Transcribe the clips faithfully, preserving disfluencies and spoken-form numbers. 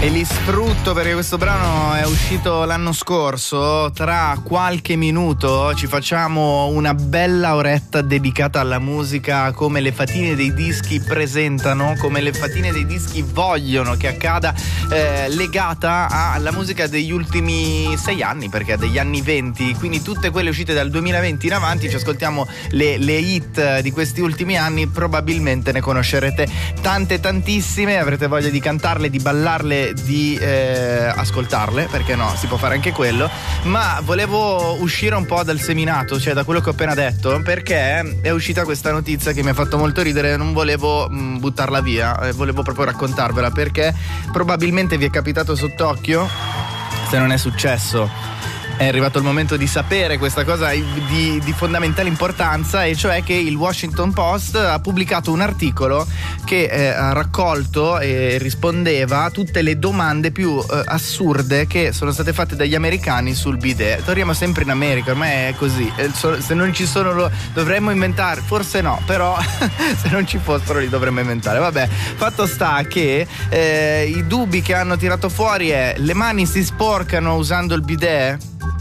E li sfrutto perché questo brano è uscito l'anno scorso. Tra qualche minuto ci facciamo una bella oretta dedicata alla musica, come le fatine dei dischi presentano, come le fatine dei dischi vogliono che accada, eh, legata alla musica degli ultimi sei anni, perché è degli anni venti, quindi tutte quelle uscite dal duemilaventi in avanti. Ci ascoltiamo le, le hit di questi ultimi anni, probabilmente ne conoscerete tante tantissime, avrete voglia di cantarle, di ballarle, di eh, ascoltarle, perché no, si può fare anche quello. Ma volevo uscire un po' dal seminato, cioè da quello che ho appena detto, perché è uscita questa notizia che mi ha fatto molto ridere. Non volevo mh, buttarla via, eh, volevo proprio raccontarvela, perché probabilmente vi è capitato sott'occhio. Se non è successo, è arrivato il momento di sapere questa cosa di, di fondamentale importanza, e cioè che il Washington Post ha pubblicato un articolo che eh, ha raccolto e rispondeva a tutte le domande più eh, assurde che sono state fatte dagli americani sul bidet. Torniamo sempre in America, ormai è così. Se non ci sono, dovremmo inventare, forse no, però se non ci fossero li dovremmo inventare. Vabbè, fatto sta che eh, i dubbi che hanno tirato fuori è: le mani si sporcano usando il bidet?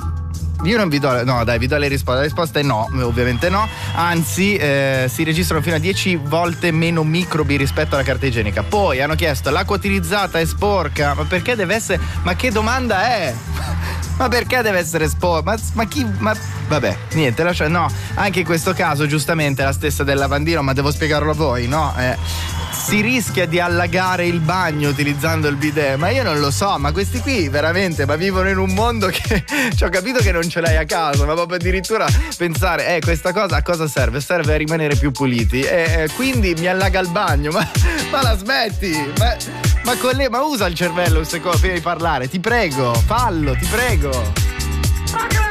Io non vi do, no dai, vi do le risposte. La risposta è no, ovviamente no. Anzi, eh, si registrano fino a dieci volte meno microbi rispetto alla carta igienica. Poi hanno chiesto: l'acqua utilizzata è sporca? Ma perché deve essere? Ma che domanda è? Ma perché deve essere sporca? Ma, ma chi? Ma vabbè, niente, lascia. No, anche in questo caso giustamente la stessa del lavandino, ma devo spiegarlo a voi, no? Eh. Si rischia di allagare il bagno utilizzando il bidet, ma io non lo so, ma questi qui veramente, ma vivono in un mondo che ci ho capito che non ce l'hai a casa, ma proprio addirittura pensare, eh, questa cosa a cosa serve? Serve a rimanere più puliti, e eh, quindi mi allaga il bagno, ma, ma la smetti? Ma, ma con lei, ma usa il cervello un secondo prima di parlare, ti prego, fallo, ti prego.